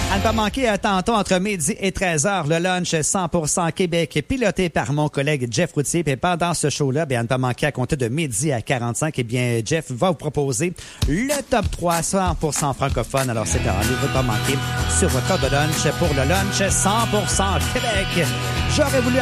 À ne pas manquer, tantôt entre midi et 13h, le lunch 100% Québec, piloté par mon collègue Jeff Routier. Et pendant ce show-là, à ne pas manquer, à compter de midi à 45, Jeff va vous proposer le top 3 100% francophone. Alors, c'est un rendez-vous de pas manquer sur votre heure de lunch pour le lunch 100% Québec. J'aurais voulu